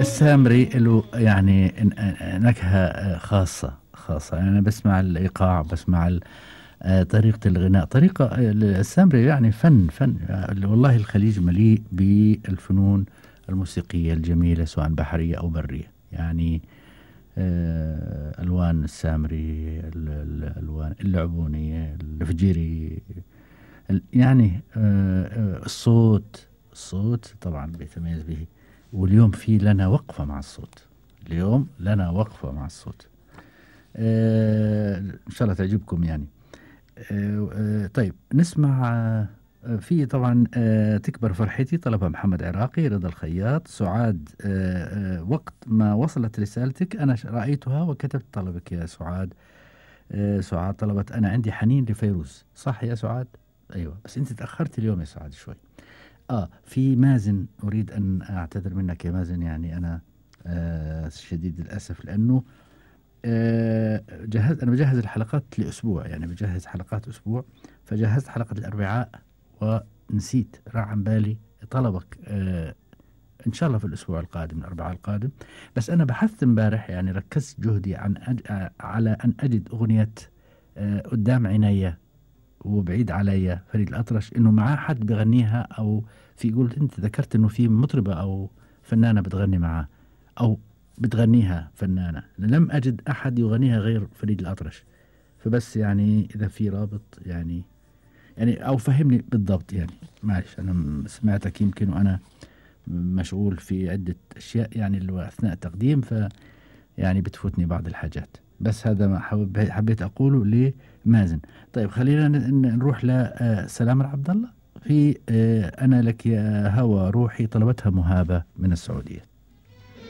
السامري له يعني نكهة خاصة. يعني أنا بسمع الإيقاع، بسمع طريقة الغناء، طريقة السامري يعني فن. والله الخليج مليء بالفنون الموسيقية الجميلة، سواء بحرية أو برية. يعني ألوان السامري، الألوان اللعبونية، الفجيري، يعني الصوت طبعا بيتميز به. واليوم في لنا وقفة مع الصوت، اليوم لنا وقفة مع الصوت. إن شاء الله تعجبكم يعني. طيب نسمع. في طبعا تكبر فرحتي، طلبها محمد عراقي، رضا الخياط، سعاد. وقت ما وصلت رسالتك أنا رأيتها وكتبت طلبك يا سعاد. سعاد طلبت أنا عندي حنين لفيروز. صح يا سعاد؟ أيوة، بس أنت تأخرت اليوم يا سعاد شوي. في مازن، أريد أن أعتذر منك يا مازن. يعني أنا شديد الأسف، لأنه أنا بجهز الحلقات لأسبوع، يعني بجهز حلقات أسبوع. فجهزت حلقة الأربعاء ونسيت، راح عن بالي طلبك. إن شاء الله في الأسبوع القادم، الأربعاء القادم. بس أنا بحثت امبارح، يعني ركزت جهدي على أن أجد أغنية قدام عيني وبعيد علي فريد الأطرش، إنه معاه حد بغنيها، أو في، قلت أنت ذكرت إنه في مطربة أو فنانة بتغني معاه، أو بتغنيها فنانة. لم أجد أحد يغنيها غير فريد الأطرش. فبس يعني إذا في رابط، يعني أو فهمني بالضبط يعني. معلش أنا سمعتك يمكن وأنا مشغول في عدة أشياء، يعني اللي هو أثناء التقديم، يعني بتفوتني بعض الحاجات. بس هذا ما حبيت أقوله لمازن. طيب خلينا نروح لسلام عبد الله في أنا لك يا هوى روحي، طلبتها مهابة من السعودية.